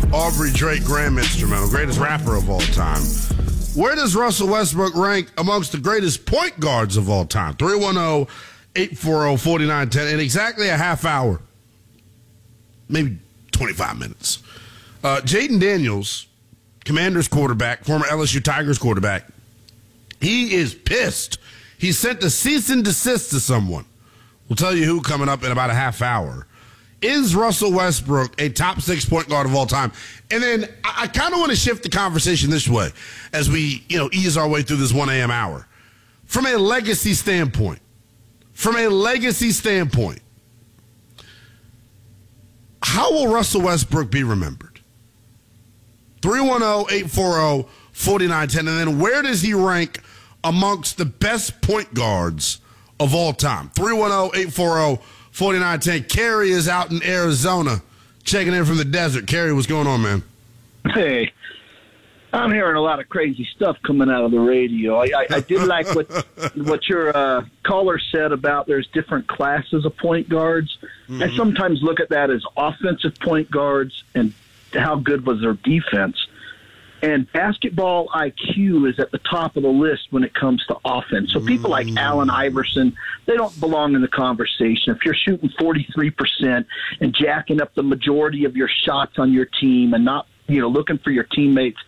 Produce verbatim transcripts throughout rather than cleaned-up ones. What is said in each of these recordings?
Aubrey Drake Graham instrumental, greatest rapper of all time. Where does Russell Westbrook rank amongst the greatest point guards of all time? three one zero, eight four zero, four nine one zero in exactly a half hour, maybe twenty-five minutes. Uh, Jaden Daniels, Commanders quarterback, former L S U Tigers quarterback, he is pissed. He sent a cease and desist to someone. We'll tell you who coming up in about a half hour. Is Russell Westbrook a top six point guard of all time? And then I, I kind of want to shift the conversation this way as we, you know, ease our way through this one a.m. hour. From a legacy standpoint, from a legacy standpoint, how will Russell Westbrook be remembered? three one zero, eight four zero, four nine one zero. And then where does he rank amongst the best point guards of all time? three one zero, eight four zero, four nine one zero. Kerry is out in Arizona checking in from the desert. Kerry, what's going on, man? Hey, I'm hearing a lot of crazy stuff coming out of the radio. I, I, I did like what what your uh, caller said about there's different classes of point guards. Mm-hmm. I sometimes look at that as offensive point guards and how good was their defense. And basketball I Q is at the top of the list when it comes to offense. So people like Allen Iverson, they don't belong in the conversation. If you're shooting forty-three percent and jacking up the majority of your shots on your team and not, you know, looking for your teammates,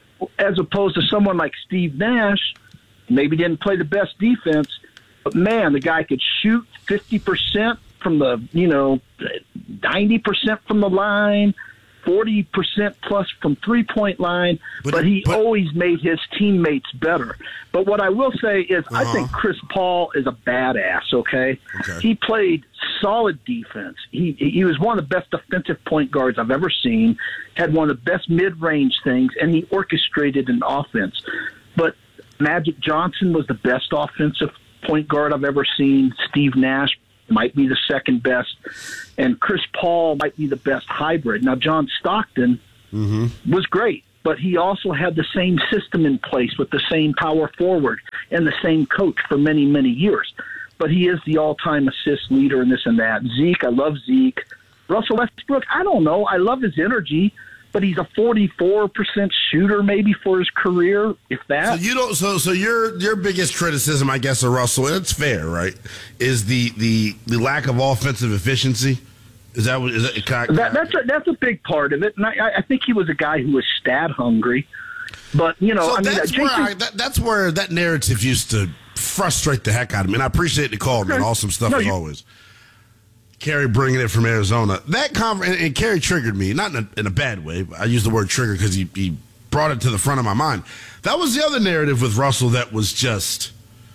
as opposed to someone like Steve Nash, maybe didn't play the best defense, but man, the guy could shoot fifty percent from the, you know, ninety percent from the line, forty percent plus from three-point line, but, but he but, always made his teammates better. But what I will say is uh-huh. I think Chris Paul is a badass, okay? okay? He played solid defense. He he was one of the best defensive point guards I've ever seen, had one of the best mid-range things, and he orchestrated an offense. But Magic Johnson was the best offensive point guard I've ever seen. Steve Nash might be the second best, and Chris Paul might be the best hybrid. Now, John Stockton mm-hmm. was great, but he also had the same system in place with the same power forward and the same coach for many, many years. But he is the all-time assist leader and this and that. Zeke, I love Zeke. Russell Westbrook, I don't know. I love his energy, but he's a forty-four percent shooter maybe for his career, if that. So you don't. So so your your biggest criticism, I guess, of Russell, and it's fair, right? Is the the, the lack of offensive efficiency? Is that what? Is that, kind of, that that's a, that's a big part of it, and I, I think he was a guy who was stat hungry. But you know, so I mean, that's Jason, where I, that, that's where that narrative used to frustrate the heck out of me. And I appreciate the call, man. Awesome stuff no, as you, always. Kerry bringing it from Arizona. That conver- and, and Kerry triggered me, not in a, in a bad way. But I use the word trigger because he, he brought it to the front of my mind. That was the other narrative with Russell that was just,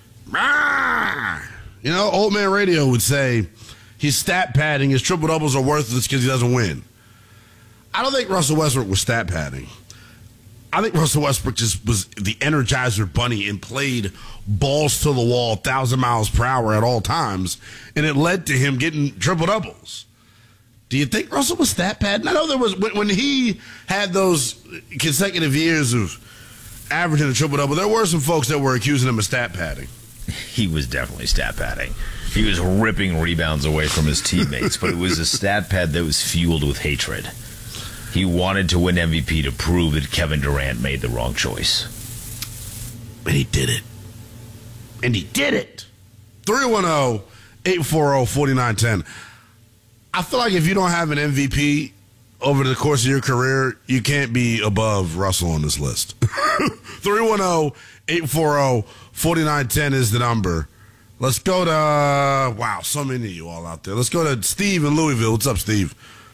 rah! You know, old man radio would say he's stat padding, his triple doubles are worthless because he doesn't win. I don't think Russell Westbrook was stat padding. I think Russell Westbrook just was the Energizer Bunny and played balls to the wall, one thousand miles per hour at all times, and it led to him getting triple-doubles. Do you think Russell was stat padding? I know there was, when, when he had those consecutive years of averaging a triple-double, there were some folks that were accusing him of stat padding. He was definitely stat padding. He was ripping rebounds away from his teammates, but it was a stat pad that was fueled with hatred. He wanted to win M V P to prove that Kevin Durant made the wrong choice. And he did it. And he did it. three one zero, eight four zero, four nine one zero. I feel like if you don't have an M V P over the course of your career, you can't be above Russell on this list. three one zero, eight four zero, four nine one zero is the number. Let's go to, uh, wow, so many of you all out there. Let's go to Steve in Louisville. What's up, Steve?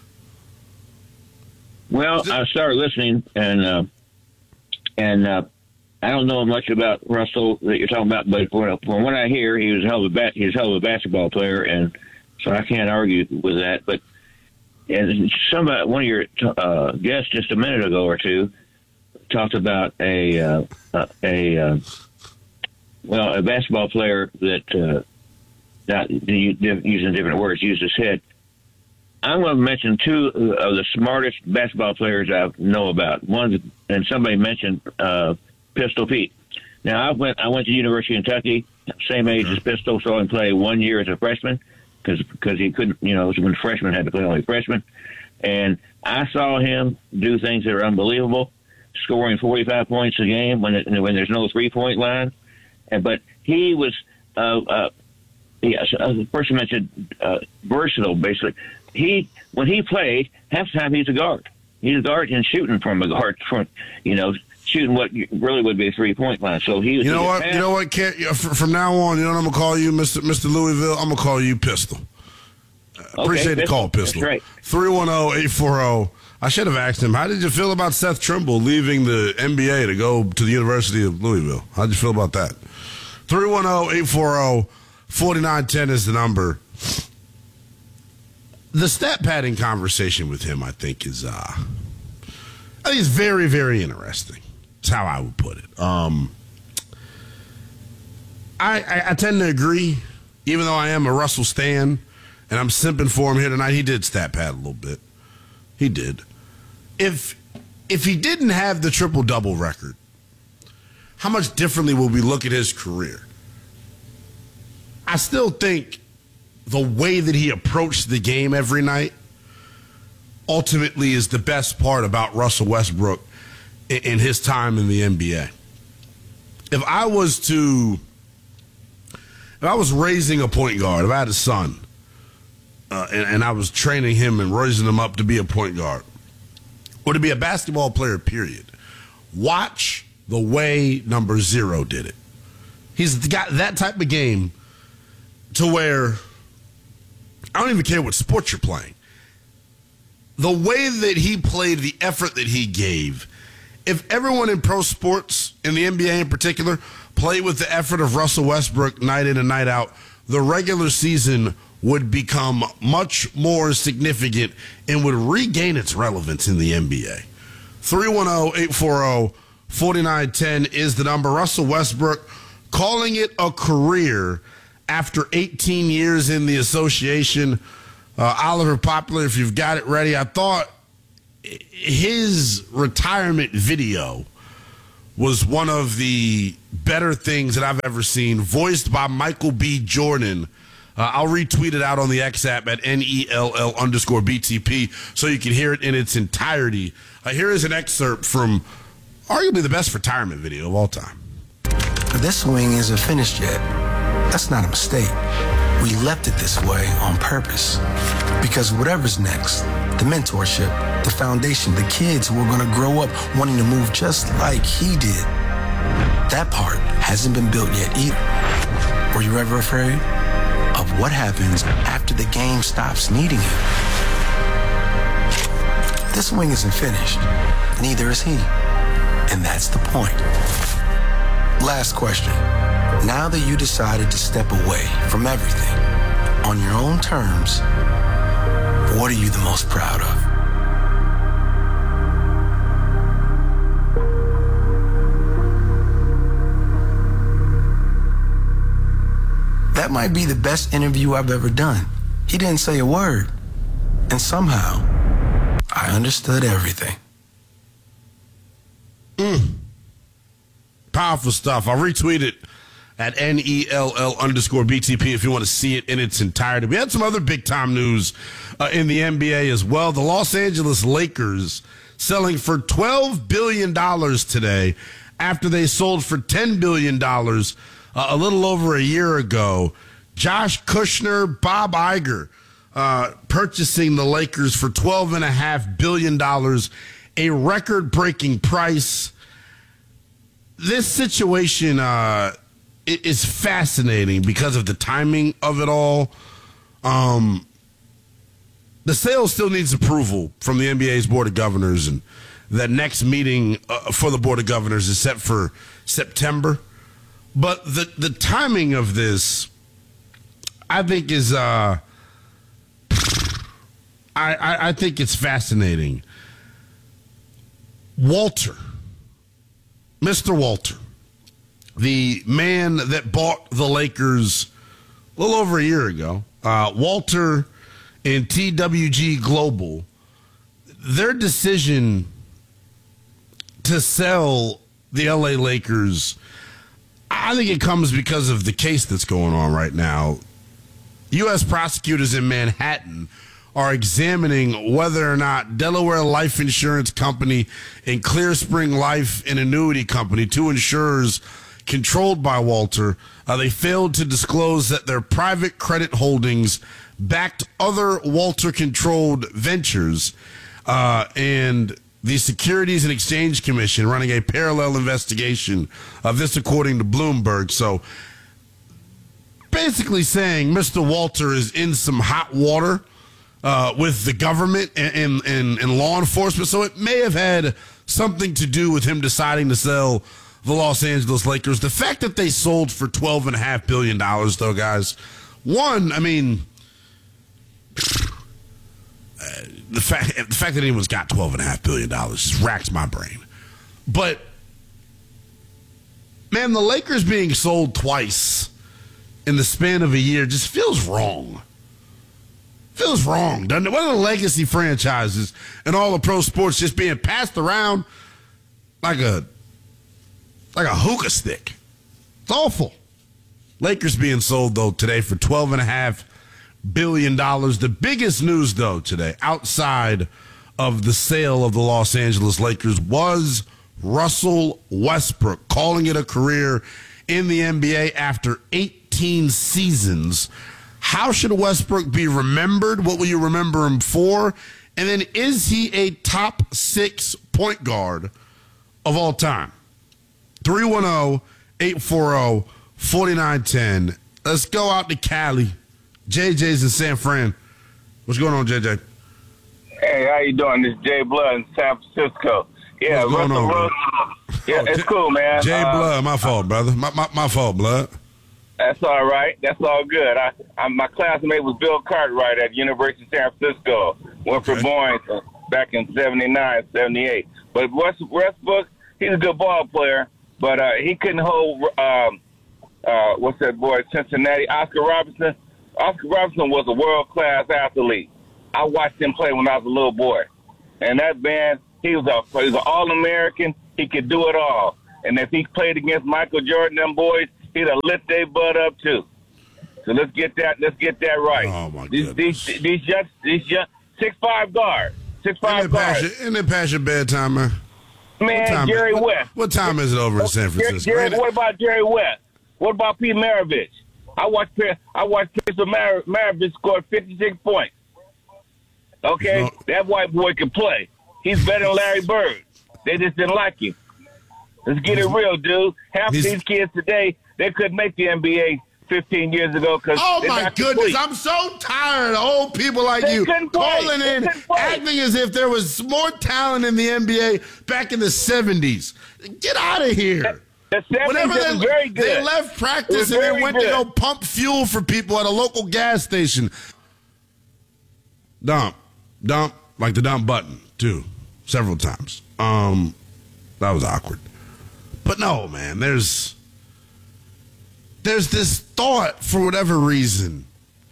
Well, I started listening, and uh, and uh, I don't know much about Russell that you're talking about, but from what I hear, he was a hell of a bat, he was a hell of a basketball player, and so I can't argue with that. But and somebody, one of your uh, guests just a minute ago or two, talked about a uh, a uh, well a basketball player that uh, not using different words, used his head. I'm going to mention two of the smartest basketball players I know about. One, and somebody mentioned uh, Pistol Pete. Now, I went I went to University of Kentucky, same age as Pistol, saw him play one year as a freshman because because he couldn't, you know, when freshmen had to play only freshmen. And I saw him do things that are unbelievable, scoring forty-five points a game when it, when there's no three-point line. And but he was, uh, uh, yes, uh, the person mentioned uh, versatile. Basically, he when he played, half the time he's a guard. He's a guard and shooting from a guard, from you know, shooting what really would be a three-point line. So he was. You know what? You know what? Can't, from now on, you know what I'm gonna call you, Mister Mister Louisville. I'm gonna call you Pistol. Okay, Appreciate the call, Pistol. That's right. three one zero, eight four zero. I should have asked him, how did you feel about Seth Trimble leaving the N B A to go to the University of Louisville? How did you feel about that? three one zero, eight four zero, four nine one zero is the number. The stat padding conversation with him, I think, is uh, I think it's very, very interesting. That's how I would put it. Um, I, I, I tend to agree, even though I am a Russell stan, and I'm simping for him here tonight. He did stat pad a little bit. He did. If if he didn't have the triple-double record, how much differently would we look at his career? I still think the way that he approached the game every night ultimately is the best part about Russell Westbrook in, in his time in the N B A. If I was to, if I was raising a point guard, if I had a son, uh, and, and I was training him and raising him up to be a point guard, or to be a basketball player, period, watch the way number zero did it. He's got that type of game to where I don't even care what sport you're playing. The way that he played, the effort that he gave, if everyone in pro sports, in the N B A in particular, played with the effort of Russell Westbrook night in and night out, the regular season would become much more significant and would regain its relevance in the N B A. three one zero, eight four zero, four nine one zero is the number. Russell Westbrook calling it a career after eighteen years in the association. Uh, Oliver Poplar, if you've got it ready, I thought his retirement video was one of the better things that I've ever seen, voiced by Michael B. Jordan. Uh, I'll retweet it out on the X app at N E L L underscore B T P so you can hear it in its entirety. Uh, here is an excerpt from arguably the best retirement video of all time. This swing isn't finished yet. That's not a mistake. We left it this way on purpose. Because whatever's next, the mentorship, the foundation, the kids who are going to grow up wanting to move just like he did, that part hasn't been built yet either. Were you ever afraid of what happens after the game stops needing you? This swing isn't finished. Neither is he. And that's the point. Last question. Now that you decided to step away from everything on your own terms, what are you the most proud of? That might be the best interview I've ever done. He didn't say a word. And somehow, I understood everything. Mm. Powerful stuff. I'll retweet it at N E L L underscore B T P if you want to see it in its entirety. We had some other big-time news uh, in the N B A as well. The Los Angeles Lakers selling for twelve billion dollars today after they sold for ten billion dollars uh, a little over a year ago. Josh Kushner, Bob Iger uh, purchasing the Lakers for twelve point five billion dollars, a record-breaking price. This situation uh, is fascinating because of the timing of it all. Um, the sale still needs approval from the N B A's Board of Governors, and the next meeting uh, for the Board of Governors is set for September. But the, the timing of this, I think, is uh, I, I, I think it's fascinating. Walter. Mister Walter, the man that bought the Lakers a little over a year ago, uh, Walter and T W G Global, their decision to sell the L A Lakers, I think it comes because of the case that's going on right now. U S prosecutors in Manhattan are examining whether or not Delaware Life Insurance Company and Clear Spring Life and Annuity Company, two insurers controlled by Walter, uh, they failed to disclose that their private credit holdings backed other Walter-controlled ventures, uh, and the Securities and Exchange Commission running a parallel investigation of this, according to Bloomberg. So basically saying Mister Walter is in some hot water uh, with the government and, and, and law enforcement. So it may have had something to do with him deciding to sell the Los Angeles Lakers. The fact that they sold for twelve point five billion dollars, though, guys, one, I mean, uh, the fact the fact that anyone's got twelve point five billion dollars just racks my brain. But, man, the Lakers being sold twice in the span of a year just feels wrong. Feels wrong, doesn't it? One of the legacy franchises in all of pro sports just being passed around like a like a hookah stick. It's awful. Lakers being sold, though, today for twelve point five billion dollars. The biggest news, though, today, outside of the sale of the Los Angeles Lakers, was Russell Westbrook calling it a career in the N B A after eighteen seasons. How should Westbrook be remembered? What will you remember him for? And then, is he a top six point guard of all time? three one zero, eight four zero, four nine one zero. Let's go out to Cali. J J's in San Fran. What's going on, J J? Hey, how you doing? This is Jay Blood in San Francisco. Yeah, What's going Russell on, Wilson. Yeah, oh, it's J- cool, man. Jay uh, Blood, my fault, brother. My, my my fault, Blood. That's all right. That's all good. I, I my classmate was Bill Cartwright at University of San Francisco. Went for Okay. Boeing back in seventy-nine, seventy-eight. But West, Westbrook, he's a good ball player, but uh, he couldn't hold, um, uh, what's that boy, Cincinnati, Oscar Robertson. Oscar Robertson was a world-class athlete. I watched him play when I was a little boy. And that man, he was, a, he was an All-American. He could do it all. And if he played against Michael Jordan, them boys, he'd have lit their butt up too. So let's get that. Let's get that right. Oh my these, goodness. These these young these young six five guards, six five Isn't it past guards. your, isn't it past your bedtime, man? What Man, time Jerry is, what, West. What time is it over in San Francisco? Jerry, Ain't it- what about Jerry West? What about Pete Maravich? I watched I watched Pete Mar- Maravich score fifty-six points. Okay, No. that white boy can play. He's better than Larry Bird. They just didn't like him. Let's get it real, dude. Half of He's- these kids today, they couldn't make the N B A fifteen years ago because Oh my goodness! I'm so tired of old people like They you couldn't play. calling They in, couldn't play. acting as if there was more talent in the N B A back in the seventies. Get out of here! The Whenever seventies was they, very good. they left It practice was and they very went to good. go pump fuel for people at a local gas station. Dump, dump, like the dump button too, several times. Um, that was awkward. But no, man, there's there's this thought for whatever reason.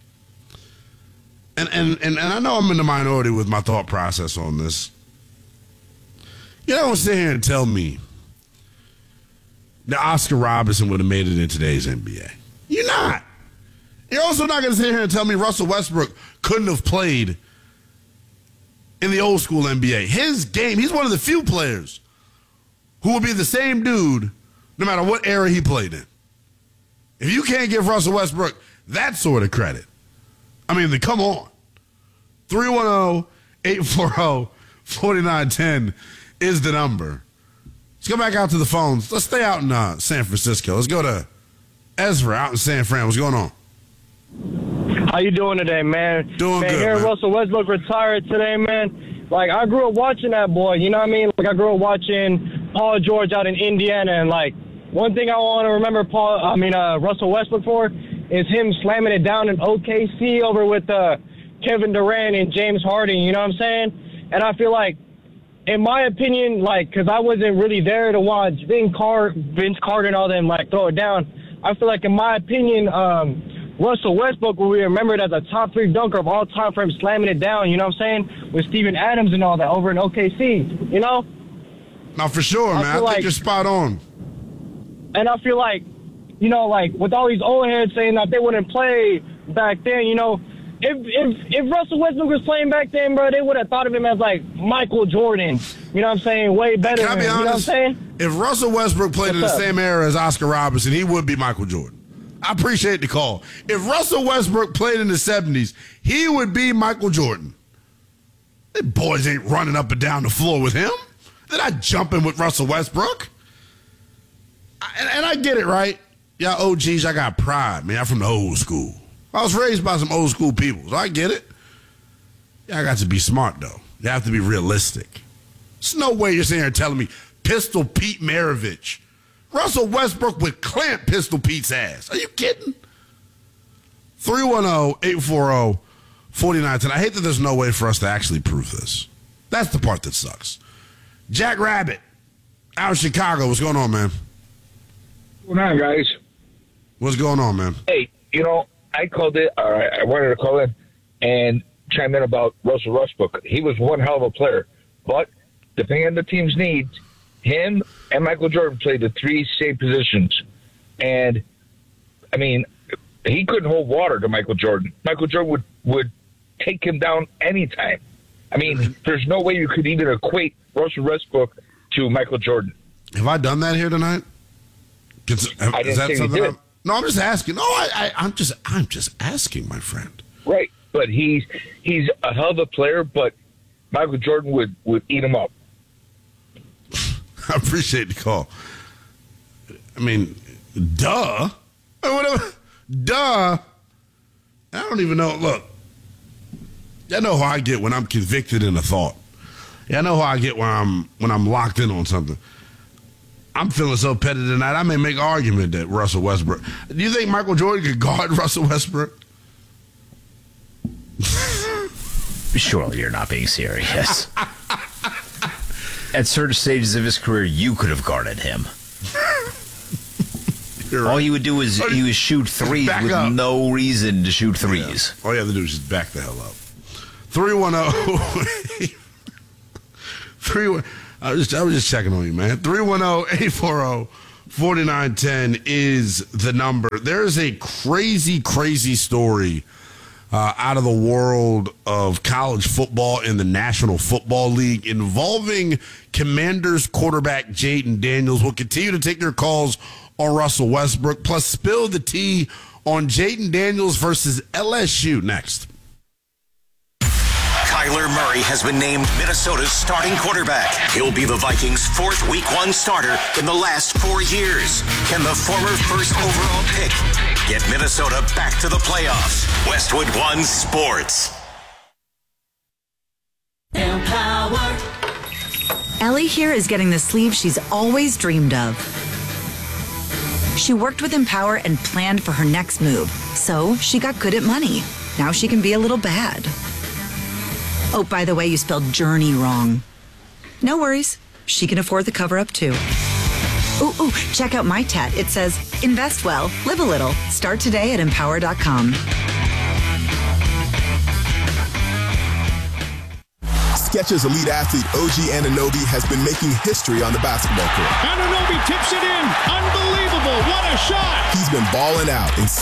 And, and and and I know I'm in the minority with my thought process on this. You don't sit here and tell me that Oscar Robertson would have made it in today's N B A. You're not. You're also not going to sit here and tell me Russell Westbrook couldn't have played in the old school N B A. His game, he's one of the few players who will be the same dude no matter what era he played in. If you can't give Russell Westbrook that sort of credit, I mean, then come on. three one zero, eight four zero, four nine one zero is the number. Let's go back out to the phones. Let's stay out in uh, San Francisco. Let's go to Ezra out in San Fran. What's going on? How you doing today, man? Doing man, good, hearing man. Russell Westbrook retired today, man. Like, I grew up watching that boy, you know what I mean? Like, I grew up watching Paul George out in Indiana, and, like, one thing I want to remember Paul, I mean, uh, Russell Westbrook for is him slamming it down in O K C over with uh, Kevin Durant and James Harden, you know what I'm saying? And I feel like, in my opinion, like, because I wasn't really there to watch Vince, Car- Vince Carter and all them, like, throw it down, I feel like, in my opinion, um, Russell Westbrook will be remembered as a top three dunker of all time for him slamming it down, you know what I'm saying, with Steven Adams and all that over in O K C, you know? No, for sure, I man. I, feel think like- you're spot on. And I feel like, you know, like, with all these old heads saying that they wouldn't play back then, you know, if if if Russell Westbrook was playing back then, bro, they would have thought of him as like Michael Jordan. You know what I'm saying? Way better. Can I be than, honest? You know what I'm saying? If Russell Westbrook played What's in the up? same era as Oscar Robertson, he would be Michael Jordan. I appreciate the call. If Russell Westbrook played in the seventies, he would be Michael Jordan. The boys ain't running up and down the floor with him. They're not jumping with Russell Westbrook. I, and, and I get it, right? Y'all O Gs, I got pride, man. I'm from the old school. I was raised by some old school people, so I get it. Y'all got to be smart, though. You have to be realistic. There's no way you're sitting here telling me Pistol Pete Maravich. Russell Westbrook would clamp Pistol Pete's ass. Are you kidding? three one zero, eight four zero, four nine one zero. I hate that there's no way for us to actually prove this. That's the part that sucks. Jack Rabbit, out of Chicago. What's going on, man? What's going on, guys? What's going on, man? Hey, you know, I called it, or I wanted to call in and chime in about Russell Westbrook. He was one hell of a player. But depending on the team's needs, him and Michael Jordan played the three same positions. And, I mean, he couldn't hold water to Michael Jordan. Michael Jordan would, would take him down anytime. I mean, there's no way you could even equate Russell Westbrook to Michael Jordan. Have I done that here tonight? Is, I didn't say you did. I'm, no, I'm just asking. No, I, I, I'm just, I'm just asking, my friend. Right, but he's he's a hell of a player, but Michael Jordan would, would eat him up. I appreciate the call. I mean, duh. Whatever. Duh. I don't even know. Look, I know how I get when I'm convicted in a thought. Yeah, I know how I get when I'm when I'm locked in on something. I'm feeling so petty tonight, I may make an argument that Russell Westbrook. Do you think Michael Jordan could guard Russell Westbrook? Surely you're not being serious. At certain stages of his career, you could have guarded him. You're right. All he would do is he would shoot threes Back with up. no reason to shoot threes. Yeah. All you have to do is just back the hell up. three one zero. three I was just I was just checking on you, man. three one zero, eight four zero, four nine one zero is the number. There is a crazy, crazy story uh, out of the world of college football in the National Football League involving Commanders quarterback Jaden Daniels. We'll continue to take your calls on Russell Westbrook, plus spill the tea on Jaden Daniels versus L S U next. Kyler Murray has been named Minnesota's starting quarterback. He'll be the Vikings' fourth Week One starter in the last four years. Can the former first overall pick get Minnesota back to the playoffs? Westwood One Sports. Empower. Ellie here is getting the sleeve she's always dreamed of. She worked with Empower and planned for her next move, so she got good at money. Now she can be a little bad. Oh, by the way, you spelled journey wrong. No worries. She can afford the cover-up, too. Ooh, ooh, check out my tat. It says, invest well, live a little. Start today at empower dot com. Skechers elite athlete O G Anunoby has been making history on the basketball court. Anunoby tips it in. Unbelievable. What a shot. He's been balling out in